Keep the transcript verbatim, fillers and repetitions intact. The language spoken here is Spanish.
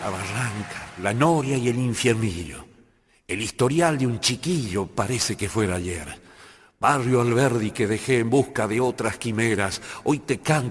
La barranca, la noria y el infiernillo. El historial de un chiquillo parece que fuera ayer. Barrio Alberdi que dejé en busca de otras quimeras, hoy te canto